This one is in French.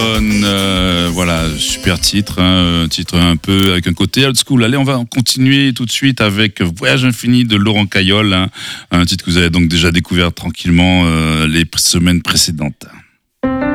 Voilà, super titre, un titre un peu avec un côté old school. Allez, on va continuer tout de suite avec Voyage infini de Laurent Caillol, un titre que vous avez donc déjà découvert tranquillement les semaines précédentes.